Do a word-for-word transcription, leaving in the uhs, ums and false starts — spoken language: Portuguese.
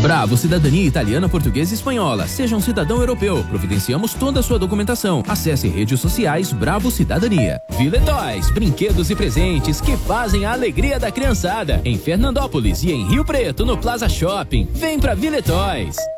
Bravo Cidadania Italiana, Portuguesa e Espanhola. Seja um cidadão europeu. Providenciamos toda a sua documentação. Acesse redes sociais Bravo Cidadania. Vile Toys, brinquedos e presentes que fazem a alegria da criançada. Em Fernandópolis e em Rio Preto, no Plaza Shopping. Vem pra Vile Toys.